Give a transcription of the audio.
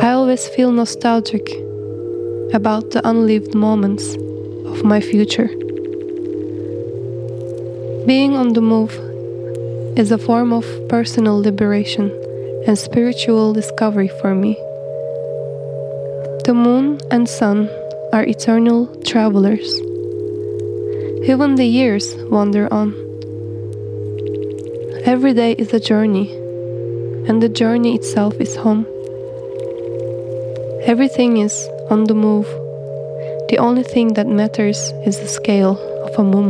I always feel nostalgic about the unlived moments of my future. Being on the move is a form of personal liberation and spiritual discovery for me. The moon and sun are eternal travelers. Even the years wander on. Every day is a journey, and the journey itself is home. Everything is on the move. The only thing that matters is the scale of a moment.